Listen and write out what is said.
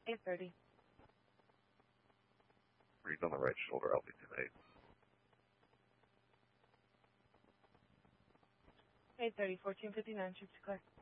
8:30. Read on the right shoulder, altitude 8. 8:30, 1459, shoot to clear.